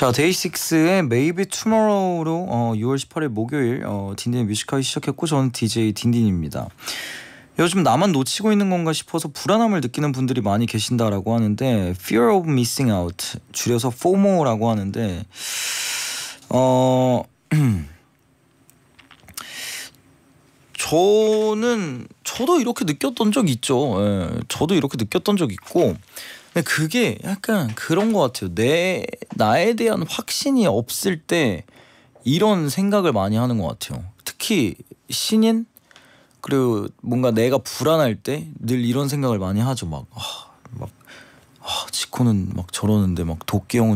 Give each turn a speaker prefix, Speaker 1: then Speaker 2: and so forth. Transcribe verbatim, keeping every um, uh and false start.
Speaker 1: 자, 데이식스의 Maybe Tomorrow로 어, 유월 십팔일 목요일 어, 딘딘의 뮤직하기 시작했고, 저는 디제이 딘딘입니다. 요즘 나만 놓치고 있는 건가 싶어서 불안함을 느끼는 분들이 많이 계신다라고 하는데, Fear of Missing Out, 줄여서 포모라고 하는데, 어 저는 저도 이렇게 느꼈던 적 있죠. 예, 저도 이렇게 느꼈던 적 있고, 근데 그게 약간 그런 것 같아요. 내 나에 대한 확신이 없을 때 이런 생각을 많이 하는 것 같아요. 특히 신인, 그리고 뭔가 내가 불안할 때 늘 이런 생각을 많이 하죠. 막, 아, 막, 아, 지코는 막 저러는데 막 도끼 형은